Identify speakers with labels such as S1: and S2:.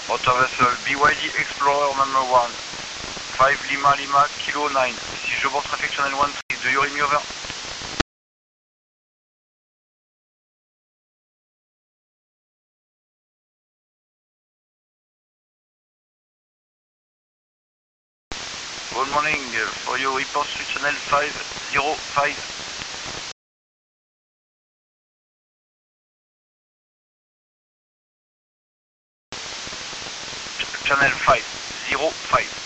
S1: Water vessel BYD Explorer number 1, 5 Lima Lima Kilo 9. This is Jobor Traffic Channel 1, do you read me over? Good morning, for your report to Channel 505. Channel 505.